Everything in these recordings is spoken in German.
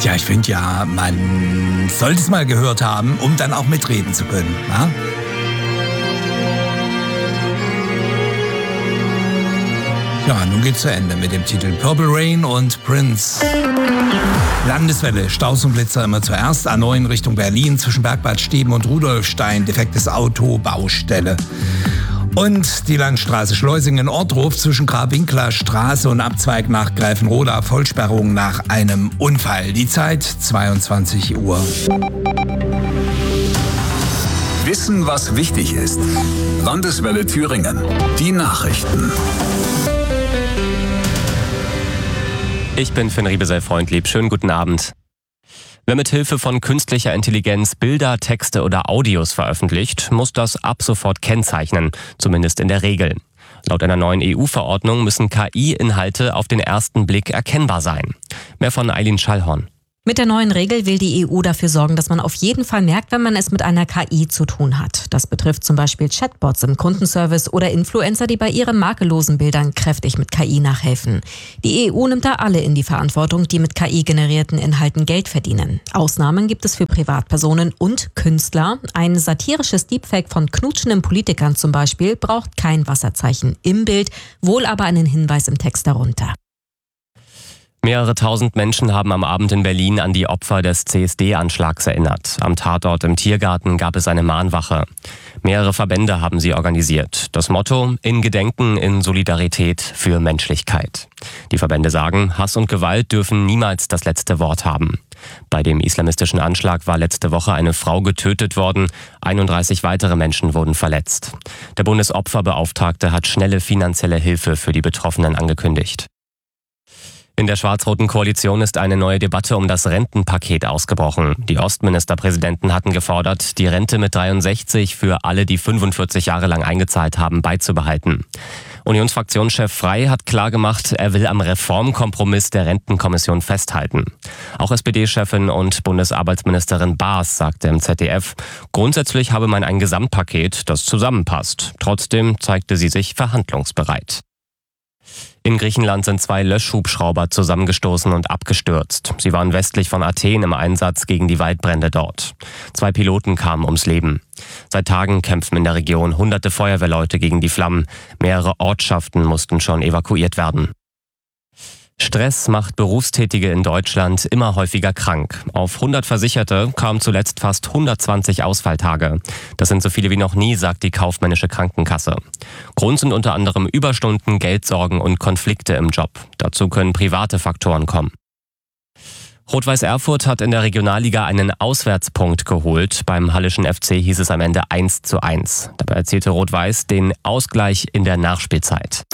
Tja, ich finde ja, man sollte es mal gehört haben, um dann auch mitreden zu können. Na? Ja, nun geht's zu Ende mit dem Titel Purple Rain und Prince. Landeswelle, Staus und Blitzer immer zuerst. A9 Richtung Berlin zwischen Bergbad Steben und Rudolfstein. Defektes Auto, Baustelle. Und die Landstraße Schleusingen-Ortruf zwischen Grabwinkler Straße und Abzweig nach Greifenroda. Vollsperrung nach einem Unfall. Die Zeit 22 Uhr. Wissen, was wichtig ist. Landeswelle Thüringen. Die Nachrichten. Ich bin Finn Riebesell-Freundlieb. Schönen guten Abend. Wer mit Hilfe von künstlicher Intelligenz Bilder, Texte oder Audios veröffentlicht, muss das ab sofort kennzeichnen, zumindest in der Regel. Laut einer neuen EU-Verordnung müssen KI-Inhalte auf den ersten Blick erkennbar sein. Mehr von Eileen Schallhorn. Mit der neuen Regel will die EU dafür sorgen, dass man auf jeden Fall merkt, wenn man es mit einer KI zu tun hat. Das betrifft zum Beispiel Chatbots im Kundenservice oder Influencer, die bei ihren makellosen Bildern kräftig mit KI nachhelfen. Die EU nimmt da alle in die Verantwortung, die mit KI-generierten Inhalten Geld verdienen. Ausnahmen gibt es für Privatpersonen und Künstler. Ein satirisches Deepfake von knutschenden Politikern zum Beispiel braucht kein Wasserzeichen im Bild, wohl aber einen Hinweis im Text darunter. Mehrere tausend Menschen haben am Abend in Berlin an die Opfer des CSD-Anschlags erinnert. Am Tatort im Tiergarten gab es eine Mahnwache. Mehrere Verbände haben sie organisiert. Das Motto: in Gedenken, in Solidarität für Menschlichkeit. Die Verbände sagen, Hass und Gewalt dürfen niemals das letzte Wort haben. Bei dem islamistischen Anschlag war letzte Woche eine Frau getötet worden. 31 weitere Menschen wurden verletzt. Der Bundesopferbeauftragte hat schnelle finanzielle Hilfe für die Betroffenen angekündigt. In der schwarz-roten Koalition ist eine neue Debatte um das Rentenpaket ausgebrochen. Die Ostministerpräsidenten hatten gefordert, die Rente mit 63 für alle, die 45 Jahre lang eingezahlt haben, beizubehalten. Unionsfraktionschef Frey hat klargemacht, er will am Reformkompromiss der Rentenkommission festhalten. Auch SPD-Chefin und Bundesarbeitsministerin Baas sagte im ZDF, grundsätzlich habe man ein Gesamtpaket, das zusammenpasst. Trotzdem zeigte sie sich verhandlungsbereit. In Griechenland sind 2 Löschhubschrauber zusammengestoßen und abgestürzt. Sie waren westlich von Athen im Einsatz gegen die Waldbrände dort. 2 Piloten kamen ums Leben. Seit Tagen kämpfen in der Region hunderte Feuerwehrleute gegen die Flammen. Mehrere Ortschaften mussten schon evakuiert werden. Stress macht Berufstätige in Deutschland immer häufiger krank. Auf 100 Versicherte kamen zuletzt fast 120 Ausfalltage. Das sind so viele wie noch nie, sagt die kaufmännische Krankenkasse. Grund sind unter anderem Überstunden, Geldsorgen und Konflikte im Job. Dazu können private Faktoren kommen. Rot-Weiß Erfurt hat in der Regionalliga einen Auswärtspunkt geholt. Beim Hallischen FC hieß es am Ende 1:1. Dabei erzielte Rot-Weiß den Ausgleich in der Nachspielzeit.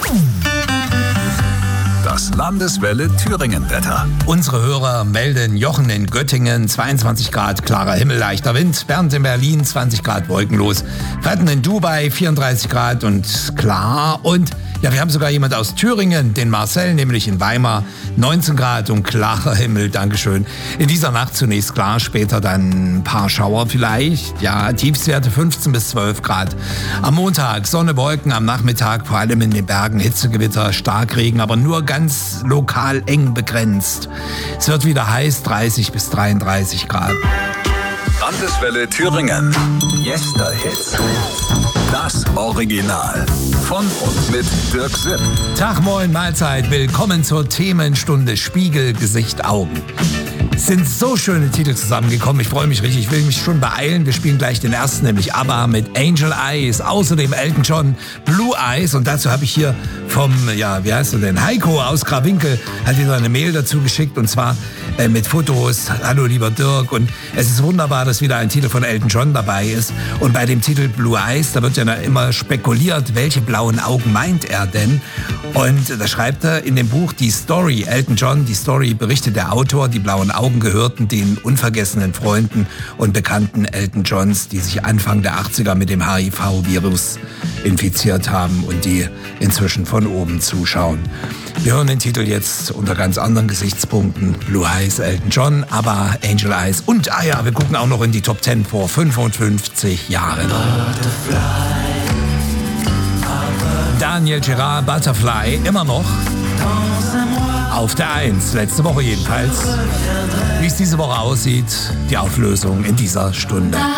Das Landeswelle Thüringen-Wetter. Unsere Hörer melden: Jochen in Göttingen, 22 Grad, klarer Himmel, leichter Wind. Bernd in Berlin, 20 Grad, wolkenlos. Fretten in Dubai, 34 Grad und klar. Und ja, wir haben sogar jemand aus Thüringen, den Marcel, nämlich in Weimar, 19 Grad und klarer Himmel, Dankeschön. In dieser Nacht zunächst klar, später dann ein paar Schauer vielleicht. Ja, Tiefstwerte 15 bis 12 Grad. Am Montag Sonne, Wolken, am Nachmittag vor allem in den Bergen Hitzegewitter, Starkregen, aber nur ganz lokal eng begrenzt. Es wird wieder heiß, 30 bis 33 Grad. Landeswelle Thüringen. Yesterhits. Das Original. Von und mit Dirk Sipp. Tag, moin, Mahlzeit. Willkommen zur Themenstunde Spiegel, Gesicht, Augen. Es sind so schöne Titel zusammengekommen. Ich freue mich richtig. Ich will mich schon beeilen. Wir spielen gleich den ersten, nämlich ABBA mit Angel Eyes. Außerdem Elton John, Blue Eyes. Und dazu habe ich hier vom, ja, wie heißt du denn? Heiko aus Grawinkel hat wieder eine Mail dazu geschickt. Und zwar mit Fotos. Hallo, lieber Dirk. Und es ist wunderbar, dass wieder ein Titel von Elton John dabei ist. Und bei dem Titel Blue Eyes, da wird ja immer spekuliert, welche blauen Augen meint er denn? Und da schreibt er in dem Buch die Story, Elton John, die Story, berichtet der Autor, die blauen Augen gehörten den unvergessenen Freunden und Bekannten Elton Johns, die sich Anfang der 80er mit dem HIV-Virus infiziert haben und die inzwischen von oben zuschauen. Wir hören den Titel jetzt unter ganz anderen Gesichtspunkten. Blue Eyes, Elton John, aber Angel Eyes. Und ja, wir gucken auch noch in die Top 10 vor 55 Jahren. Daniel Gerard, Butterfly, immer noch. auf der 1. Letzte Woche jedenfalls. Wie es diese Woche aussieht, die Auflösung in dieser Stunde.